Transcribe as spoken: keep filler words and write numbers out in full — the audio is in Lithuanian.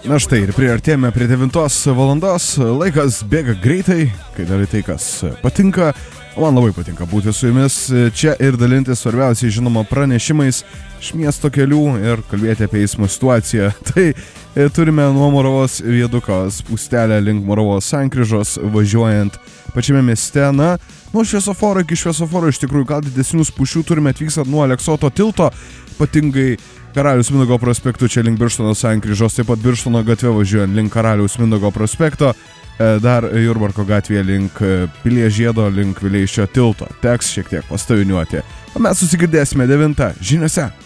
Na štai ir priartėjome prie devintos valandos, laikas bėga greitai, kai darai tai, kas patinka. Man labai patinka būti su jumis čia ir dalintis svarbiausiai žinoma pranešimais iš miesto kelių ir kalbėti apie eismo situaciją. Tai turime nuo Moravos viaduko spūstelę link Moravos sankryžos važiuojant pačiame mieste. Na, nuo šviesoforo iki šviesoforo iš tikrųjų gal didesnių spūšių turime atvykstant nuo Aleksoto tilto, ypatingai Karaliaus Mindaugo prospektu čia link Birštono sankryžos, taip pat Birštono gatve važiuojant link Karaliaus Mindaugo prospekto. Dar Jurbarko gatvėje link Pilies žiedo, link Vileišio tilto. Teks šiek tiek pastoviniuoti. O mes susigirdėsime devintą žiniose.